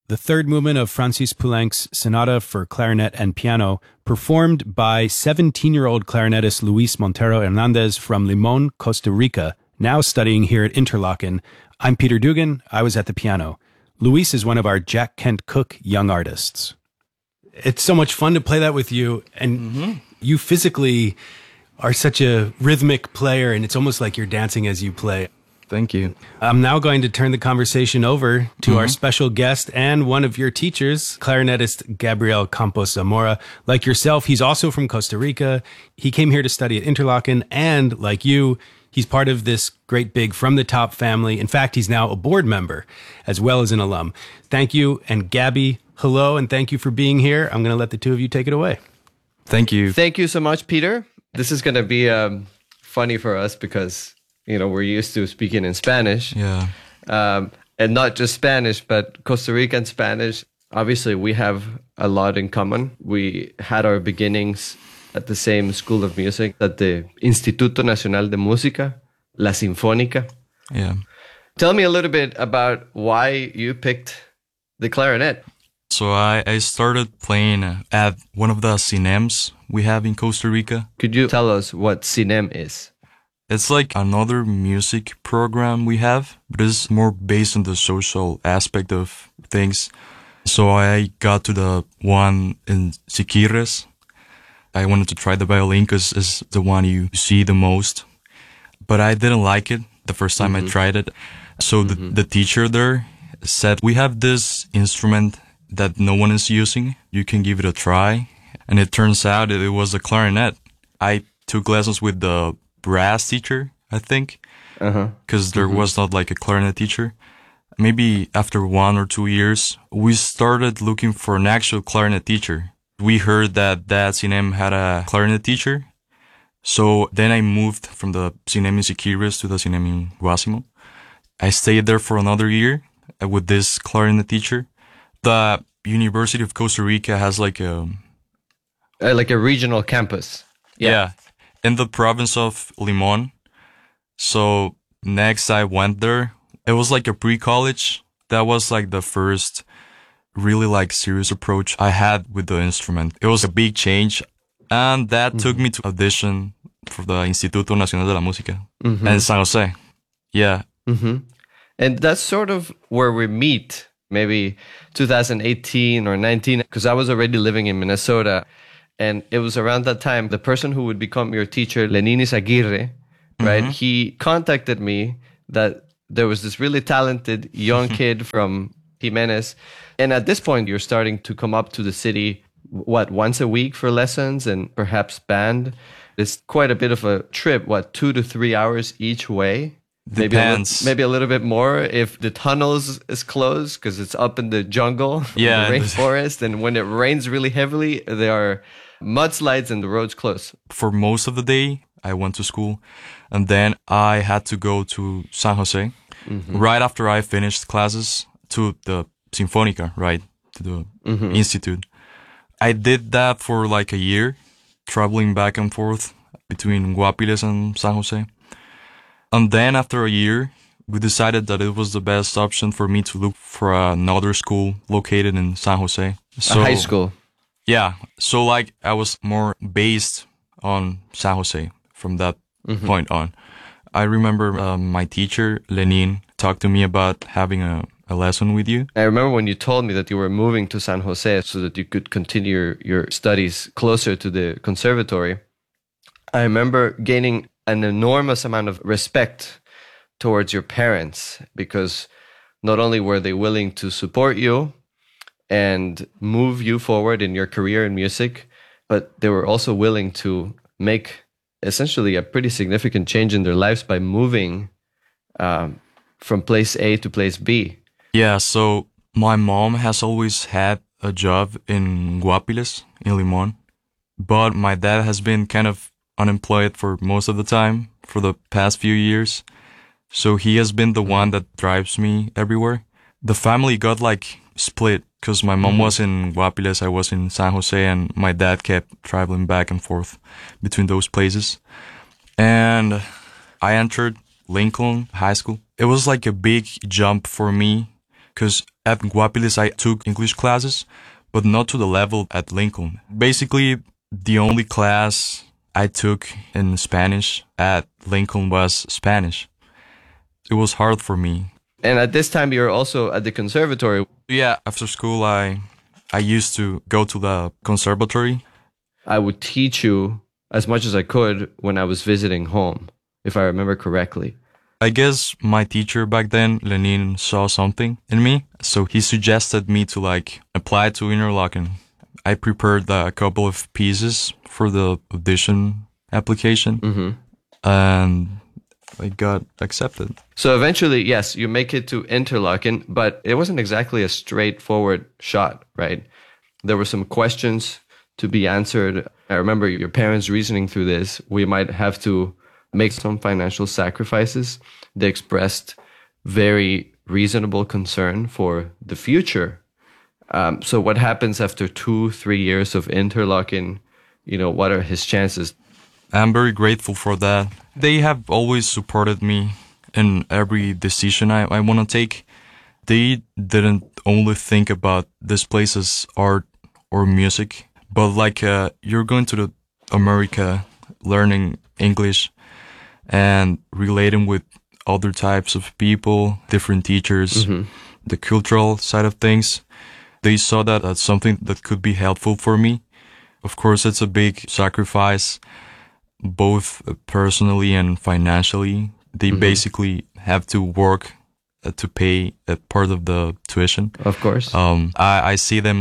the third movement of Francis Poulenc's Sonata for Clarinet and Piano, performed by 17-year-old clarinetist Luis Montero Hernandez from Limon, Costa Rica, now studying here at Interlochen. I'm Peter Dugan. I was at the piano. Luis is one of our Jack Kent Cooke young artists. It's so much fun to play that with you, and you physically are such a rhythmic player, and it's almost like you're dancing as you play. Thank you. I'm now going to turn the conversation over to our special guest and one of your teachers, clarinetist Gabriel Campos Zamora. Like yourself, he's also from Costa Rica. He came here to study at Interlochen, and like you, he's part of this great big From the Top family. In fact, he's now a board member as well as an alum. Thank you. And Gabby, hello, and thank you for being here. I'm going to let the two of you take it away. Thank you. Thank you so much, Peter. This is going to be funny for us because, you know, we're used to speaking in Spanish. Yeah. And not just Spanish, but Costa Rican Spanish. Obviously, we have a lot in common. We had our beginnings at the same school of music, at the Instituto Nacional de Música, La Sinfónica. Yeah. Tell me a little bit about why you picked the clarinet. So I started playing at one of the cinems we have in Costa Rica. Could you tell us what Cinem is? It's like another music program we have, but it's more based on the social aspect of things. So I got to the one in Siquirres. I wanted to try the violin because it's the one you see the most. But I didn't like it the first time I tried it. So the teacher there said, we have this instrument that no one is using. You can give it a try. And it turns out it was a clarinet. I took lessons with the brass teacher, I think, because there was not like a clarinet teacher. Maybe after 1 or 2 years, we started looking for an actual clarinet teacher. We heard that Cinem had a clarinet teacher. So then I moved from the Cinem in Siquirres to the Cinem in Guásimo. I stayed there for another year with this clarinet teacher. The University of Costa Rica has like a regional campus. Yeah. In the province of Limon. So next I went there. It was like a pre-college. That was like the first really like serious approach I had with the instrument. It was a big change. And that took me to audition for the Instituto Nacional de la Música in San Jose. Yeah. And that's sort of where we meet, maybe 2018 or 19, because I was already living in Minnesota. And it was around that time, the person who would become your teacher, Leninis Aguirre, right? He contacted me that there was this really talented young kid from Jimenez. And at this point, you're starting to come up to the city, once a week for lessons and perhaps band. It's quite a bit of a trip, 2 to 3 hours each way? Depends. Maybe a little bit more if the tunnels is closed because it's up in the jungle, yeah, the rainforest. And when it rains really heavily, there are mudslides and the roads close. For most of the day, I went to school and then I had to go to San Jose right after I finished classes to the Sinfónica, right? To the institute. I did that for like a year, traveling back and forth between Guapiles and San Jose. And then after a year, we decided that it was the best option for me to look for another school located in San Jose. So, a high school. Yeah. So like I was more based on San Jose from that point on. I remember my teacher, Lenin, talked to me about having a lesson with you. I remember when you told me that you were moving to San Jose so that you could continue your studies closer to the conservatory. I remember gaining an enormous amount of respect towards your parents because not only were they willing to support you and move you forward in your career in music, but they were also willing to make essentially a pretty significant change in their lives by moving from place A to place B. Yeah, so my mom has always had a job in Guapiles, in Limon, but my dad has been kind of unemployed for most of the time for the past few years. So he has been the one that drives me everywhere. The family got like split because my mom was in Guapiles, I was in San Jose, and my dad kept traveling back and forth between those places. And I entered Lincoln High School. It was like a big jump for me because at Guapiles I took English classes, but not to the level at Lincoln. Basically, the only class I took in Spanish at Lincoln was Spanish. It was hard for me. And at this time, you're also at the conservatory. Yeah, after school, I used to go to the conservatory. I would teach you as much as I could when I was visiting home, if I remember correctly. I guess my teacher back then, Lenin, saw something in me, so he suggested me to apply to Interlochen. I prepared a couple of pieces for the audition application, and I got accepted. So eventually, yes, you make it to Interlochen, but it wasn't exactly a straightforward shot, right? There were some questions to be answered. I remember your parents reasoning through this. We might have to make some financial sacrifices. They expressed very reasonable concern for the future. So what happens after 2-3 years of Interlochen? What are his chances? I'm very grateful for that. They have always supported me in every decision I want to take. They didn't only think about this place as art or music, but you're going to America, learning English and relating with other types of people, different teachers, the cultural side of things. They saw that as something that could be helpful for me. Of course, it's a big sacrifice, both personally and financially. They basically have to work to pay a part of the tuition. Of course. I see them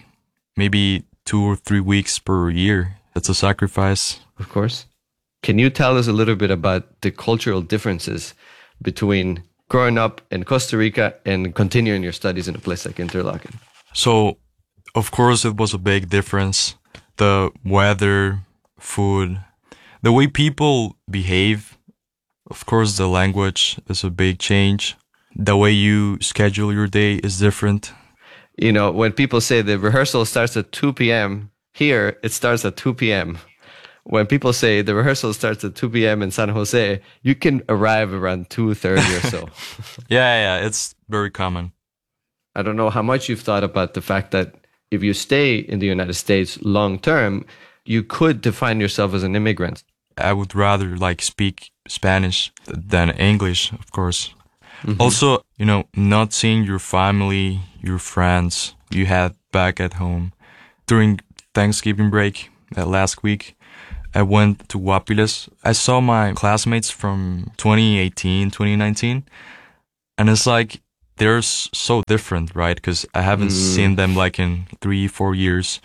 maybe 2 or 3 weeks per year. That's a sacrifice. Of course. Can you tell us a little bit about the cultural differences between growing up in Costa Rica and continuing your studies in a place like Interlochen? So, of course, it was a big difference. The weather, food, the way people behave. Of course, the language is a big change. The way you schedule your day is different. When people say the rehearsal starts at 2 p.m., here it starts at 2 p.m. When people say the rehearsal starts at 2 p.m. in San Jose, you can arrive around 2:30 or so. Yeah, it's very common. I don't know how much you've thought about the fact that if you stay in the United States long term, you could define yourself as an immigrant. I would rather speak Spanish than English, of course. Also, not seeing your family, your friends you had back at home. During Thanksgiving break last week, I went to Guapiles. I saw my classmates from 2018, 2019, and it's they're so different, right? Because I haven't seen them in 3-4 years.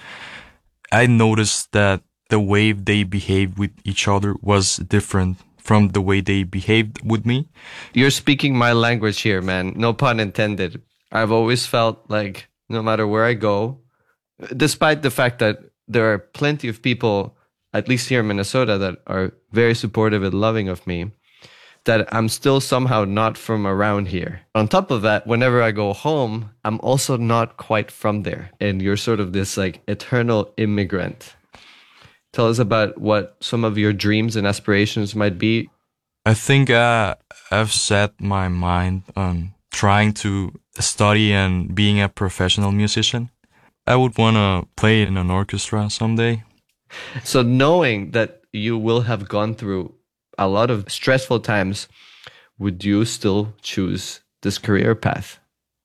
I noticed that the way they behaved with each other was different from the way they behaved with me. You're speaking my language here, man. No pun intended. I've always felt like no matter where I go, despite the fact that there are plenty of people, at least here in Minnesota, that are very supportive and loving of me, that I'm still somehow not from around here. On top of that, whenever I go home, I'm also not quite from there. And you're sort of this eternal immigrant. Tell us about what some of your dreams and aspirations might be. I think I've set my mind on trying to study and being a professional musician. I would want to play in an orchestra someday. So knowing that you will have gone through a lot of stressful times, would you still choose this career path?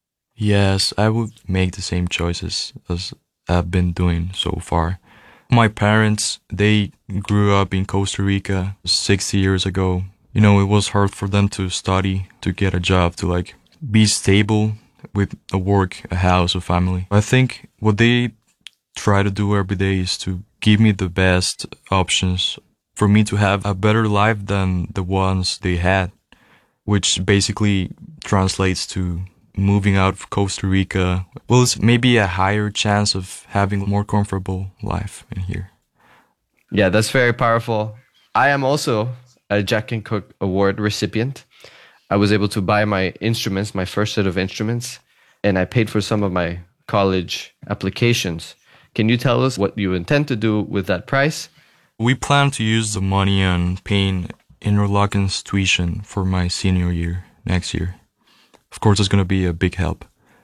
Yes, I would make the same choices as I've been doing so far. My parents, they grew up in Costa Rica 60 years ago. It was hard for them to study, to get a job, to be stable with a work, a house, a family. I think what they try to do every day is to give me the best options for me to have a better life than the ones they had, which basically translates to moving out of Costa Rica. Well, it's maybe a higher chance of having a more comfortable life in here. Yeah, that's very powerful. I am also a Jack and Cook Award recipient. I was able to buy my instruments, my first set of instruments, and I paid for some of my college applications. Can you tell us what you intend to do with that price? We plan to use the money on paying Interlochen's tuition for my senior year next year. Of course, it's going to be a big help.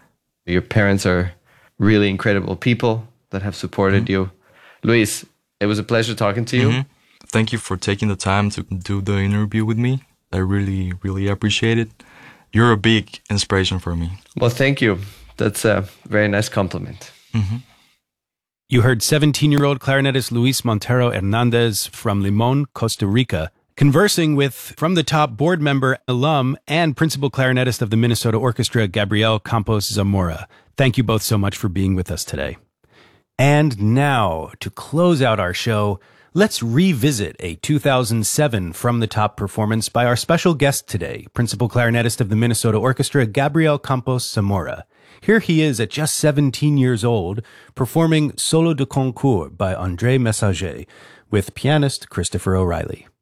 Your parents are really incredible people that have supported you. Luis, it was a pleasure talking to you. Thank you for taking the time to do the interview with me. I really, really appreciate it. You're a big inspiration for me. Well, thank you. That's a very nice compliment. You heard 17-year-old clarinetist Luis Montero Hernandez from Limon, Costa Rica, conversing with From the Top board member, alum, and principal clarinetist of the Minnesota Orchestra, Gabriel Campos Zamora. Thank you both so much for being with us today. And now, to close out our show, let's revisit a 2007 From the Top performance by our special guest today, principal clarinetist of the Minnesota Orchestra, Gabriel Campos Zamora. Here he is at just 17 years old, performing Solo de Concours by André Messager with pianist Christopher O'Reilly.